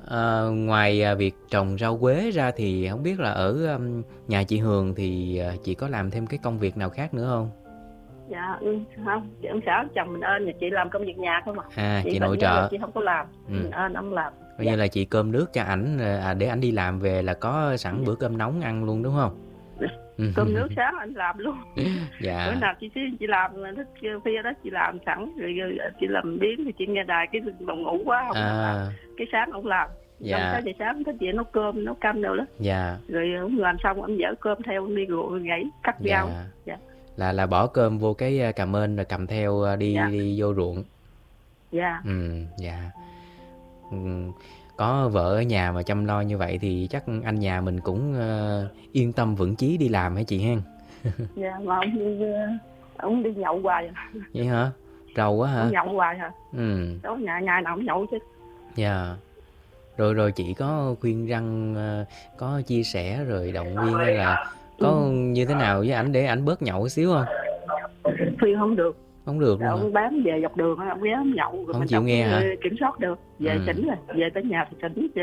Ngoài việc trồng rau quế ra thì không biết là ở nhà chị Hường thì chị có làm thêm cái công việc nào khác nữa không? Dạ không, chị ông xã chồng mình ơn, chị làm công việc nhà không chị Chị nội bệnh nên trợ. chị không có làm. Ừ. Mình ơn ông làm. Coi Dạ. như là chị cơm nước cho ảnh để ảnh đi làm về là có sẵn bữa cơm nóng ăn luôn đúng không? Cơm nước sáng anh làm luôn. Bữa Dạ. nào chị làm thích khuya đó chị làm sẵn rồi chị làm biếng thì chị nghe đài cái phòng ngủ quá không làm. Cái sáng ông làm. Năm Dạ. 6 giờ sáng thích chị nấu cơm nấu canh đâu đó. Dạ. Rồi ông làm xong ông dỡ cơm theo ông đi gãy cắt rau. Dạ. Là bỏ cơm vô cái cà mên rồi cầm theo Dạ. đi vô ruộng. Dạ. Dạ. Có vợ ở nhà mà chăm lo như vậy thì chắc anh nhà mình cũng yên tâm vững chí đi làm hả chị hen? Dạ mà ông đi nhậu hoài. Vậy hả? Rầu quá hả? Ông nhậu hoài hả? Đó nhà nào ông nhậu chứ. Dạ. Rồi chị có khuyên răn, có chia sẻ rồi động viên hay là có như thế nào với ảnh để ảnh bớt nhậu xíu không? Khuyên không được. Không được luôn hả? Ông bám về dọc đường ông ghé ông nhậu rồi Không mình chịu nghe hả? kiểm soát được. Về chỉnh rồi, về tới nhà thì chỉnh chứ.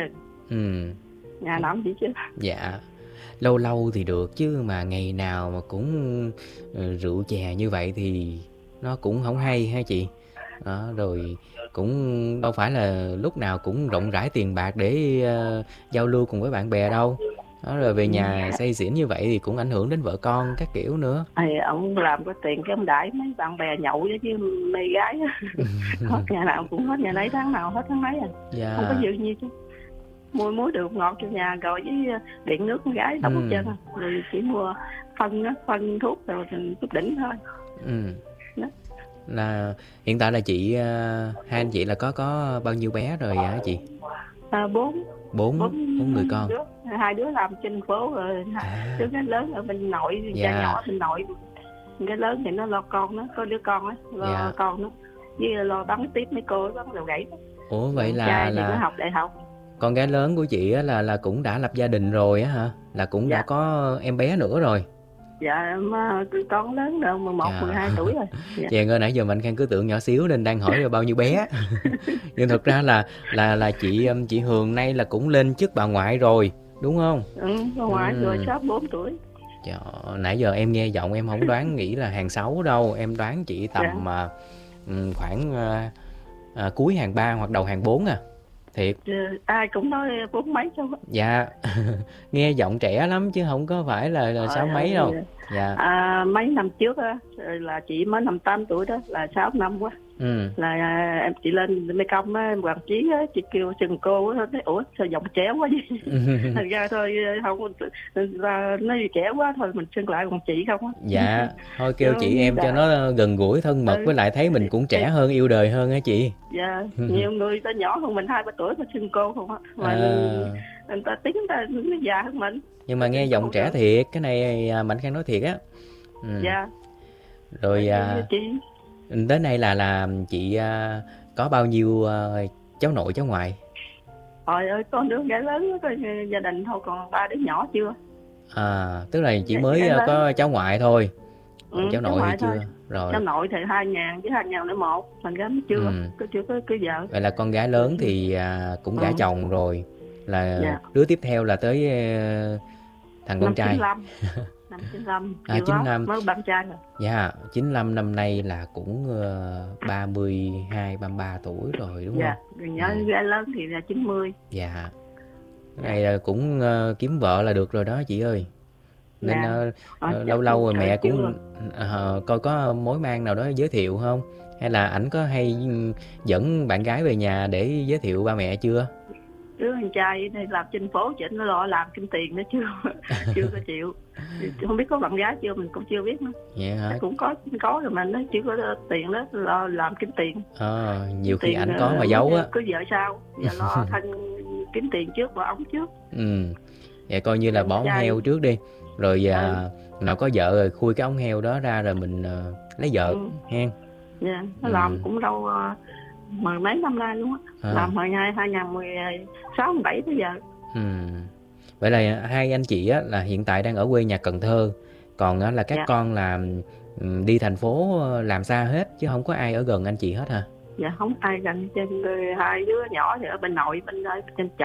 Nhà nào chỉ chứ. Dạ. Lâu lâu thì được chứ mà ngày nào mà cũng rượu chè như vậy thì nó cũng không hay ha chị. Đó, rồi cũng đâu phải là lúc nào cũng rộng rãi tiền bạc để giao lưu cùng với bạn bè đâu. Đó, rồi về nhà say xỉn như vậy thì cũng ảnh hưởng đến vợ con các kiểu nữa. Ông làm có tiền cái ông đãi mấy bạn bè nhậu với chứ mê gái hết nhà nào cũng hết nhà nấy, tháng nào hết tháng mấy Dạ. không có dự gì chứ. Mua muối đường ngọt cho nhà rồi với điện nước con gái đóng hết trơn rồi chỉ mua phân thuốc rồi chút đỉnh thôi. Đó. Là hiện tại là chị hai anh chị là có bao nhiêu bé rồi hả chị? Bốn người con. Hai đứa làm trên phố rồi đứa cái lớn ở bên nội, cha nhỏ bên nội, cái lớn thì nó lo con, nó có đứa con á lo con nó với lo bắn tiếp mấy cô bắn đầu gãy. Ủa vậy là nó học đại học. Con gái lớn của chị á là cũng đã lập gia đình rồi á hả? Là cũng đã có em bé nữa rồi. Dạ mà con lớn rồi 11, 12 tuổi rồi. Chàng ơi, nãy giờ Mạnh Khang cứ tưởng nhỏ xíu nên đang hỏi là bao nhiêu bé. Nhưng thật ra là chị Hường nay là cũng lên chức bà ngoại rồi, đúng không? Bà ngoại rồi, 4 tuổi. Trời, nãy giờ em nghe giọng em không đoán nghĩ là hàng 6 đâu, em đoán chị tầm khoảng cuối hàng 3 hoặc đầu hàng 4 à. Thiệt. Ai cũng nói 4 mấy thôi. Dạ. Nghe giọng trẻ lắm chứ không có phải là 6 mấy đâu. Dạ. Mấy năm trước á là chị mới 58 tuổi đó, là 6 năm quá. Là em chị lên Mê Công á, Hoàng Chí á, chị kêu chừng cô á, thấy ủa sao giọng trẻ quá vậy. Thành ra thôi không nói trẻ quá thôi mình xưng lại còn chị không á. Dạ, thôi kêu chị em cho nó gần gũi thân mật, với lại thấy mình cũng trẻ hơn, yêu đời hơn hả chị? Dạ, nhiều người ta nhỏ hơn mình 2-3 tuổi mà xưng cô không á. Mà người ta tính ta nó già hơn mình. Nhưng mà nghe giọng trẻ thiệt, cái này Mạnh Khang nói thiệt á. Dạ. Rồi tới nay là chị có bao nhiêu cháu nội cháu ngoại? Trời ơi, con đứa gái lớn có gia đình thôi, còn 3 đứa nhỏ chưa. Tức là chị mới có cháu ngoại thôi. Cháu nội thì chưa. Rồi. Cháu nội thì 2.000 với 2.001, thành ra chưa có cưới vợ. Vậy là con gái lớn thì cũng gả chồng rồi. Là đứa tiếp theo là tới thằng con trai. Năm 95. 95. Mới bạn trai rồi. Dạ, 95 năm nay là cũng 32, 33 tuổi rồi đúng không? Dạ, nhỏ gái lớn thì là 90. Dạ. Cái này là cũng kiếm vợ là được rồi đó chị ơi. Nên lâu lâu rồi mẹ cũng coi có mối mang nào đó giới thiệu không? Hay là ảnh có hay dẫn bạn gái về nhà để giới thiệu ba mẹ chưa? Đứa anh trai này làm trên phố chị nó lo làm kinh tiền nữa chưa có chịu. Không biết có bạn gái chưa mình cũng chưa biết nữa. Vậy hả? Cũng có rồi mà nó chỉ có tiền đó lo làm kiếm tiền. Nhiều khi ảnh có mà giấu á. Cứ vợ sau giờ lo thân kiếm tiền trước và ống trước. Vậy coi như là bó heo trước đi. Rồi nào có vợ rồi khui cái ống heo đó ra rồi mình lấy vợ hen. Dạ, nó làm cũng đâu mười mấy năm nay luôn á. Làm hồi 2016, 17 tới giờ. Vậy là hai anh chị á là hiện tại đang ở quê nhà Cần Thơ. Còn á là các con là đi thành phố làm xa hết chứ không có ai ở gần anh chị hết hả? Dạ không ai gần, trên hai đứa nhỏ thì ở bên nội bên chợ.